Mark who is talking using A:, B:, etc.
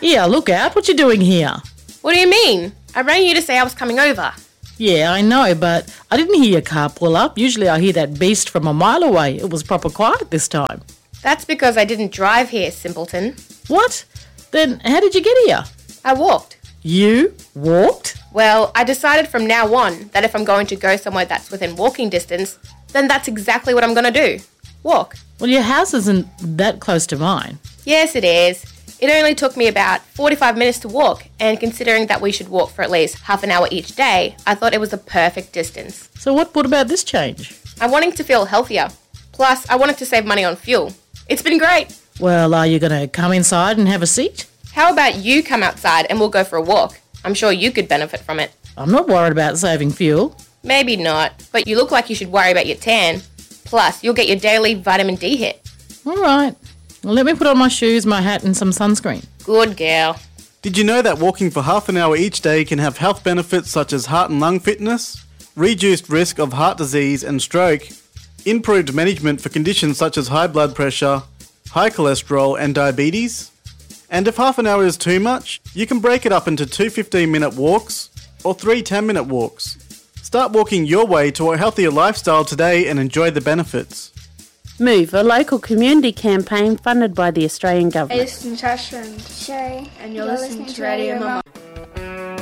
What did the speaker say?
A: Yeah, look out. What you doing here?
B: What do you mean? I rang you to say I was coming over.
A: Yeah, I know, but I didn't hear your car pull up. Usually I hear that beast from a mile away. It was proper quiet this time.
B: That's because I didn't drive here, simpleton.
A: What? Then how did you get here?
B: I walked.
A: You walked?
B: Well, I decided from now on that if I'm going to go somewhere that's within walking distance, then that's exactly what I'm going to do. Walk.
A: Well, your house isn't that close to mine.
B: Yes, it is. It only took me about 45 minutes to walk, and considering that we should walk for at least half an hour each day, I thought it was the perfect distance.
A: So what about this change?
B: I'm wanting to feel healthier. Plus, I wanted to save money on fuel. It's been great.
A: Well, are you going to come inside and have a seat?
B: How about you come outside and we'll go for a walk? I'm sure you could benefit from it.
A: I'm not worried about saving fuel.
B: Maybe not, but you look like you should worry about your tan. Plus, you'll get your daily vitamin D hit.
A: All right. Well, let me put on my shoes, my hat and some sunscreen.
B: Good girl.
C: Did you know that walking for half an hour each day can have health benefits such as heart and lung fitness, reduced risk of heart disease and stroke, improved management for conditions such as high blood pressure, high cholesterol and diabetes? And if half an hour is too much, you can break it up into 2 15-minute walks or 3 10-minute walks. Start walking your way to a healthier lifestyle today and enjoy the benefits.
D: Move, a local community campaign funded by the Australian Government.
E: Hey, this is Natasha and
F: Sherry.
E: you're listening to Radio Mama.